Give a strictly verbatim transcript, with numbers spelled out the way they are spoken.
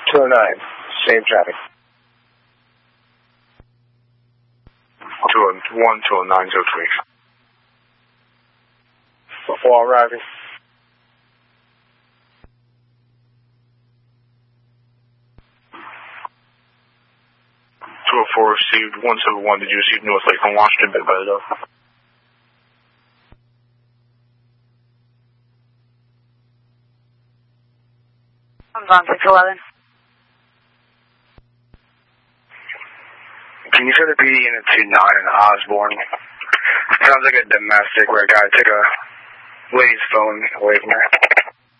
two oh nine, same traffic. two oh one, two oh nine, two oh three. Before arriving. two oh four received, one seven one, did you receive North Lake from Washington, bit by the door? I'm on six eleven. Can you set a P D in a two nine in Osborne? Sounds like a domestic where a guy took a lady's phone away from her.